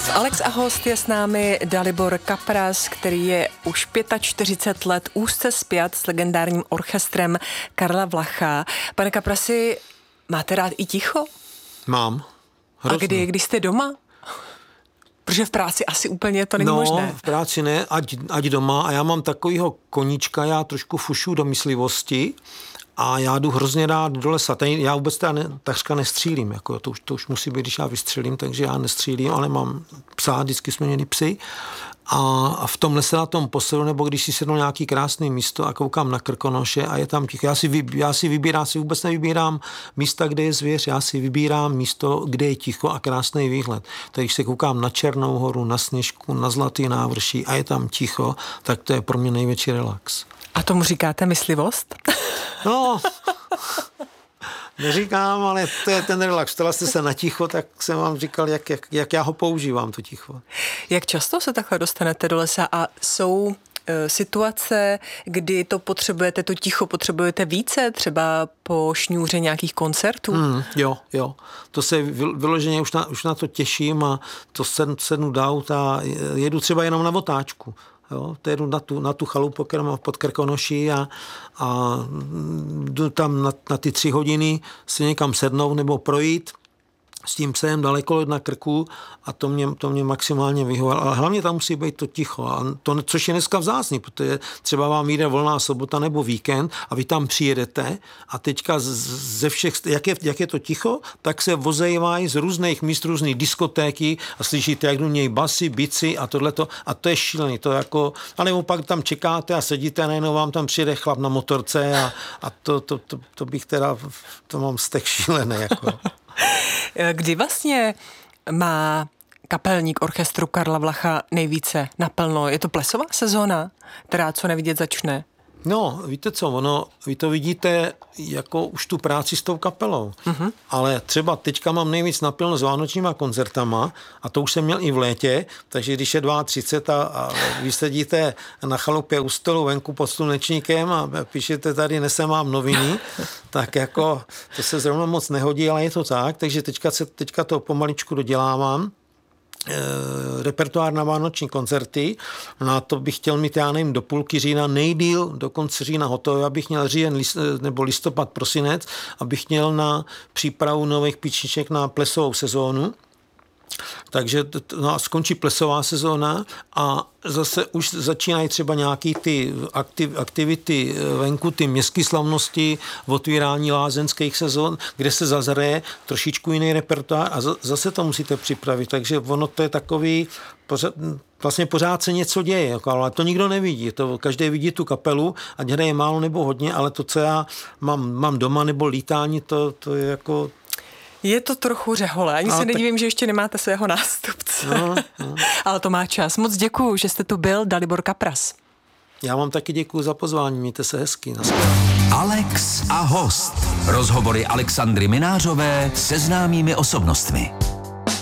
Alex a host je s námi Dalibor Kapras, který je už 45 let úzce spjat s legendárním orchestrem Karla Vlacha. Pane Kaprasi, máte rád i ticho? Mám. Hrozně. A když jste doma? Protože v práci asi úplně to není možné. No, v práci ne, ať doma. A já mám takovýho koníčka, já trošku fušu do myslivosti a já jdu hrozně rád do lesa. Já vůbec takřka nestřílím. Jako to už musí být, když já vystřelím, takže já nestřílím, ale mám psa, vždycky jsme měli psy. A v tom lese na tom poselu, nebo když si sednu nějaký krásný místo a koukám na Krkonoše a je tam ticho. Já si vůbec nevybírám místa, kde je zvěř, já si vybírám místo, kde je ticho a krásný výhled. Tak když se koukám na Černou horu, na Sněžku, na Zlatý návrší a je tam ticho, tak to je pro mě největší relax. A tomu říkáte myslivost? No, neříkám, ale to je ten relax. Ptala jste se na ticho, tak jsem vám říkal, jak já ho používám, to ticho. Jak často se takhle dostanete do lesa a jsou situace, kdy to ticho potřebujete více, třeba po šňůře nějakých koncertů? Jo. To se vyloženě už na to těším a to sednu do auta, jedu třeba jenom na otáčku. Jo, to jedu na tu chalupu, kterou mám pod Krkonoší a jdu tam na ty 3 hodiny si někam sednout nebo projít s tím psem daleko na krku a to mě maximálně vyhovuje. Ale hlavně tam musí být to ticho, a to, což je dneska vzácný, protože třeba vám jde volná sobota nebo víkend a vy tam přijedete a teďka ze všech, jak je to ticho, tak se vozejvají z různých míst, různých diskotéky a slyšíte, jak do něj basy, bici a tohleto a to je šílený, to jako, ale pak tam čekáte a sedíte a najednou vám tam přijede chlap na motorce a to bych teda, to mám vztek šílený, jako. Kdy vlastně má kapelník orchestru Karla Vlacha nejvíce naplno? Je to plesová sezóna, která co nevidět začne? No, víte co, vy to vidíte jako už tu práci s tou kapelou, ale třeba teďka mám nejvíc naplno s vánočníma koncertama a to už jsem měl i v létě, takže když je 32 a vy sedíte na chalupě u stolu venku pod slunečníkem a píšete tady nesem vám noviny, tak jako to se zrovna moc nehodí, ale je to tak, takže teďka to pomaličku dodělávám. Repertoár na vánoční koncerty. Na to bych chtěl mít, já nevím, do půlky října, nejdýl do konce října hotové, abych měl říjen nebo listopad, prosinec, abych měl na přípravu nových píčniček na plesovou sezónu. Takže skončí plesová sezóna a zase už začínají třeba nějaký ty aktivity venku, ty městské slavnosti, otvírání lázeňských sezon, kde se zazraje trošičku jiný repertoár a zase to musíte připravit. Takže ono to je takový, vlastně pořád se něco děje, ale to nikdo nevidí. To každý vidí tu kapelu, ať hraje málo nebo hodně, ale to, co já mám doma nebo lítání, to je jako... Je to trochu řehole. Ani se nedivím, že ještě nemáte svého nástupce. No. Ale to má čas. Moc děkuju, že jste tu byl, Dalibor Kapras. Já vám taky děkuju za pozvání. Mějte se hezky. Alex a host. Rozhovory Alexandry Minářové se známými osobnostmi.